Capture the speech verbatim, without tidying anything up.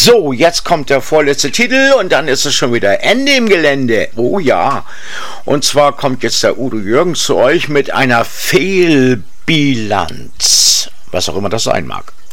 So, jetzt kommt der vorletzte Titel und dann ist es schon wieder Ende im Gelände. Oh ja. Und zwar kommt jetzt der Udo Jürgens zu euch mit einer Fehlbilanz. Was auch immer das sein mag.